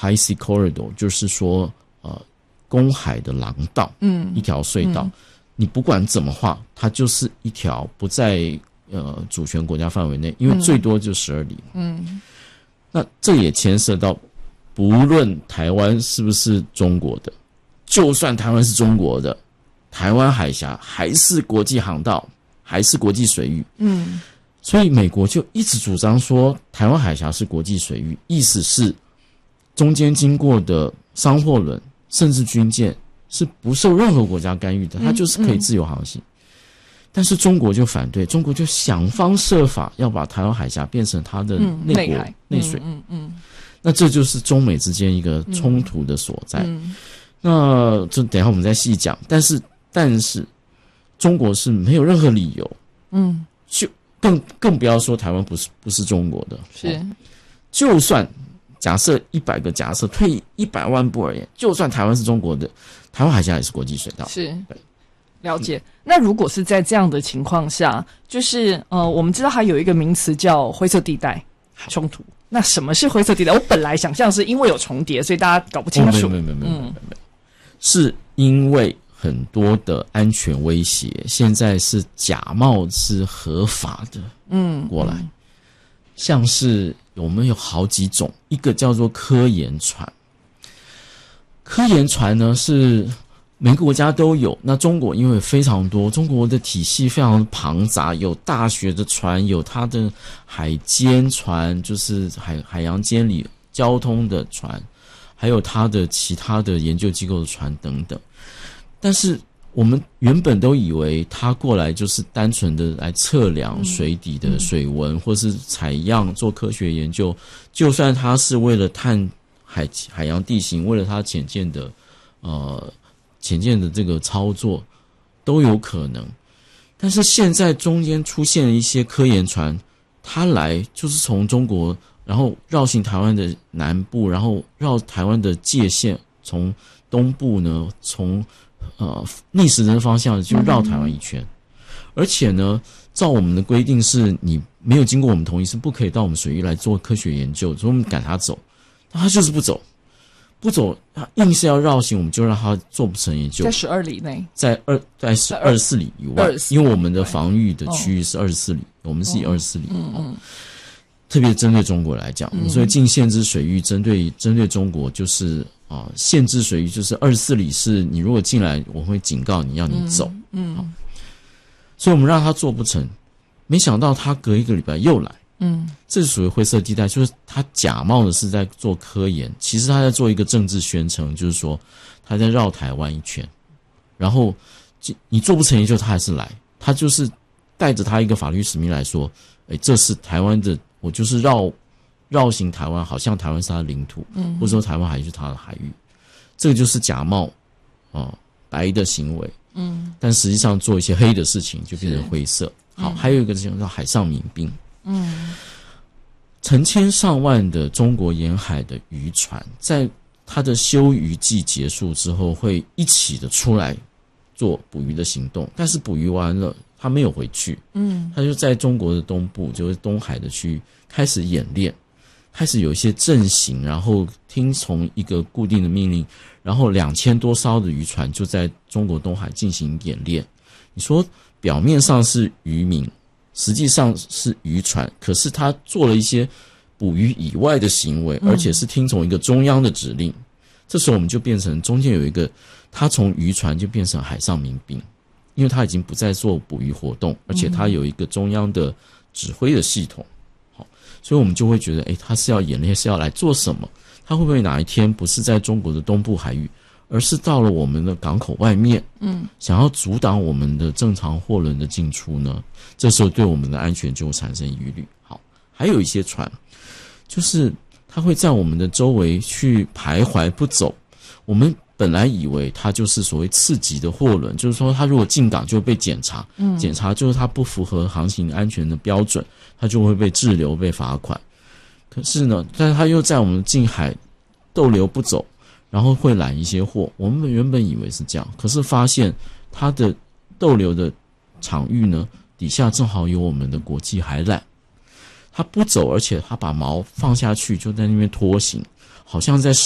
High Sea Corridor， 就是说公海的廊道，一条隧道，你不管怎么画，它就是一条不在主权国家范围内，因为最多就12里。那这也牵涉到，不论台湾是不是中国的，就算台湾是中国的，台湾海峡还是国际航道，还是国际水域。所以美国就一直主张说，台湾海峡是国际水域，意思是中间经过的商货轮甚至军舰是不受任何国家干预的，它就是可以自由航行。但是中国就反对，中国就想方设法要把台湾海峡变成它的内国内水。那这就是中美之间一个冲突的所在。那这等一下我们再细讲。但是中国是没有任何理由，就更不要说台湾不是中国的。是，就算假设100个假设，退100万步而言，就算台湾是中国的，台湾海峡也是国际水道。 是，了解。那如果是在这样的情况下，就是我们知道它有一个名词叫灰色地带冲突。那什么是灰色地带？我本来想象是因为有重叠，所以大家搞不清楚。没有， 是因为很多的安全威胁，现在是假冒是合法的，过来，像是我们有好几种，一个叫做科研船，科研船呢是每个国家都有，那中国因为非常多，中国的体系非常庞杂，有大学的船，有它的海监船，就是海洋监理交通的船，还有它的其他的研究机构的船等等。但是我们原本都以为它过来就是单纯的来测量水底的水文，或是采样做科学研究，就算它是为了探海洋地形，为了它潜舰的这个操作都有可能。但是现在中间出现了一些科研船，它来就是从中国，然后绕行台湾的南部，然后绕台湾的界限，从东部呢，从逆时针方向就绕台湾一圈。而且呢，照我们的规定是，你没有经过我们同意是不可以到我们水域来做科学研究，所以我们赶他走，他就是不走，他硬是要绕行，我们就让他做不成研究。 在12里内， 在24里以外，因为我们的防御的区域是24里，我们是以24里。特别针对中国来讲，所以禁限制水域针对中国就是限制水域就是24里，是你如果进来，我会警告你，要你走。所以我们让他做不成，没想到他隔1个礼拜又来。这是属于灰色地带，就是他假冒的是在做科研，其实他在做一个政治宣称，就是说他在绕台湾一圈，然后你做不成研究，他还是来，他就是带着他一个法律使命来说，这是台湾的，我就是绕行台湾，好像台湾是他的领土，或者说台湾还是他的海域，这个就是假冒白的行为，但实际上做一些黑的事情就变成灰色。好，还有一个叫海上民兵。成千上万的中国沿海的渔船，在它的休渔季结束之后，会一起的出来做捕鱼的行动。但是捕鱼完了，他没有回去，他就在中国的东部，就是东海的区域开始演练，开始有一些阵型，然后听从一个固定的命令，然后2000多艘的渔船就在中国东海进行演练。你说表面上是渔民，实际上是渔船，可是他做了一些捕鱼以外的行为，而且是听从一个中央的指令。这时候我们就变成中间有一个，他从渔船就变成海上民兵，因为他已经不再做捕鱼活动，而且他有一个中央的指挥的系统。好，所以我们就会觉得，他是要演练，是要来做什么？他会不会哪一天不是在中国的东部海域，而是到了我们的港口外面，想要阻挡我们的正常货轮的进出呢？这时候对我们的安全就会产生疑虑。好，还有一些船，就是它会在我们的周围去徘徊不走。我们本来以为它就是所谓次级的货轮，就是说它如果进港就会被检查，检查就是它不符合航行安全的标准，它就会被滞留、被罚款。可是呢，但是它又在我们近海逗留不走，然后会揽一些货。我们原本以为是这样，可是发现它的逗留的场域呢，底下正好有我们的国际海缆，它不走，而且它把锚放下去，就在那边拖行，好像在